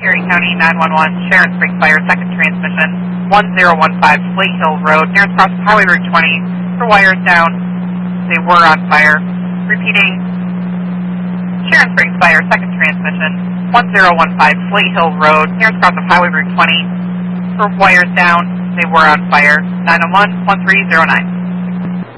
Cherry County 911, Sharon Springs Fire, second transmission, 1015 Slate Hill Road, nearest cross of Highway Route 20, for wires down. They were on fire. Repeating, Sharon Springs Fire, second transmission, 1015 Slate Hill Road, nearest cross of Highway Route 20, for wires down. They were on fire. 911 1309.